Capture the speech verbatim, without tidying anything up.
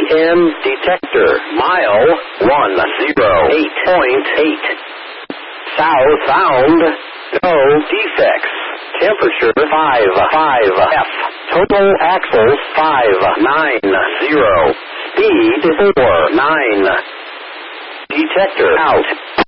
M detector. Mile one oh eight point eight. Southbound. No defects. Temperature five five F. Total axles five nine zero. Speed four nine. Detector out.